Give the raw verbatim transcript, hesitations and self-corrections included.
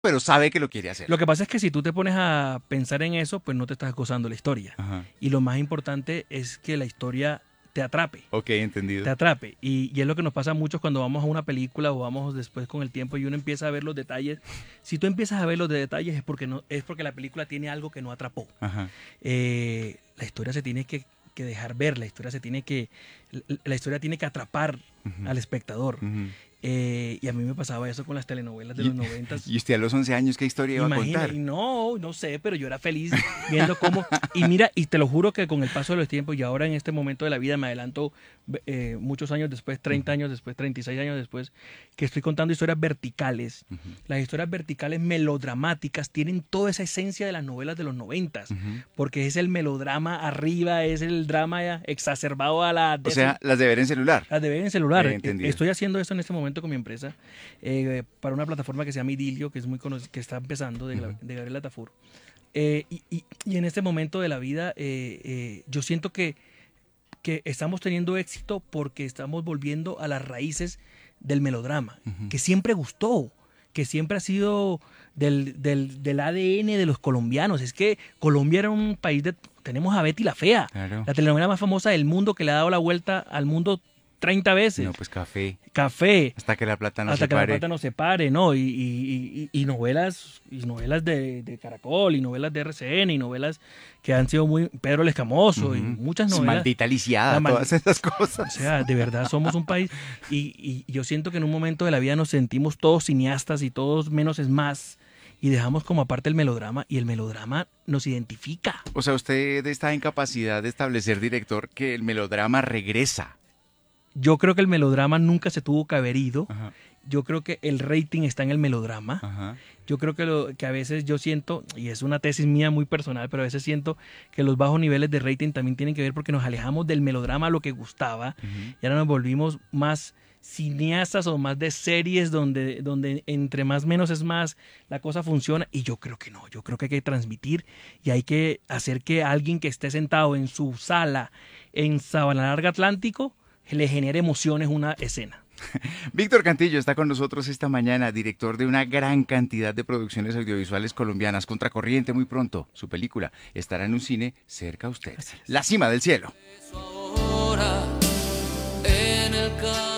pero sabe que lo quiere hacer. Lo que pasa es que si tú te pones a pensar en eso, pues no te estás gozando la historia. Ajá. Y lo más importante es que la historia te atrape. Ok, entendido. Te atrape. Y, y es lo que nos pasa a muchos cuando vamos a una película o vamos después con el tiempo y uno empieza a ver los detalles. Si tú empiezas a ver los detalles es porque, no, es porque la película tiene algo que no atrapó. Ajá. Eh, la historia se tiene que, que dejar ver, la historia se tiene que, la historia tiene que atrapar Uh-huh. al espectador. Uh-huh. Eh, y a mí me pasaba eso con las telenovelas de Y, los noventas. y usted a los once años, ¿qué historia iba Imagina, a contar? y no, no sé, pero yo era feliz viendo cómo... Y mira, y te lo juro que con el paso de los tiempos y ahora en este momento de la vida me adelanto eh, muchos años después, treinta años después, treinta y seis años después, que estoy contando historias verticales. Uh-huh. Las historias verticales melodramáticas tienen toda esa esencia de las novelas de los noventas, Uh-huh. porque es el melodrama arriba, es el drama exacerbado a la... O sea, las de ver en celular. Las de ver en celular. Eh, entendido. Estoy haciendo esto en este momento con mi empresa eh, para una plataforma que se llama Idilio, que es muy conocida, que está empezando, de, Uh-huh. de Gabriela Tafur. Eh, y, y, y en este momento de la vida, eh, eh, yo siento que, que estamos teniendo éxito porque estamos volviendo a las raíces del melodrama, Uh-huh. que siempre gustó, que siempre ha sido del, del, del A D N de los colombianos. Es que Colombia era un país de... Tenemos a Betty la Fea, Claro. la telenovela más famosa del mundo que le ha dado la vuelta al mundo treinta veces. No, pues café. Café. Hasta que la plata no hasta se que pare. la plata no se pare, ¿no? Y, y, y, y novelas, y novelas de, de Caracol, y novelas de R C N, y novelas que han sido muy... Pedro el Escamoso, Uh-huh. y muchas Es novelas. maldita lisiada, La mal- todas esas O cosas. sea, de verdad somos un país... Y, y yo siento que en un momento de la vida nos sentimos todos cineastas y todos menos es más, y dejamos como aparte el melodrama, y el melodrama nos identifica. O sea, usted está en capacidad de establecer, director, que el melodrama regresa. Yo creo que el melodrama nunca se tuvo que haber ido. Ajá. Yo creo que el rating está en el melodrama. Ajá. Yo creo que, lo, que a veces yo siento, y es una tesis mía muy personal, pero a veces siento que los bajos niveles de rating también tienen que ver porque nos alejamos del melodrama, lo que gustaba, Uh-huh. y ahora nos volvimos más cineastas o más de series donde, donde entre más menos es más, la cosa funciona. Y yo creo que no, yo creo que hay que transmitir y hay que hacer que alguien que esté sentado en su sala en Sabana Larga Atlántico le genere emociones una escena. Víctor Cantillo está con nosotros esta mañana, director de una gran cantidad de producciones audiovisuales colombianas. Contracorriente, muy pronto. Su película estará en un cine cerca a usted. La cima del cielo. Ahora en el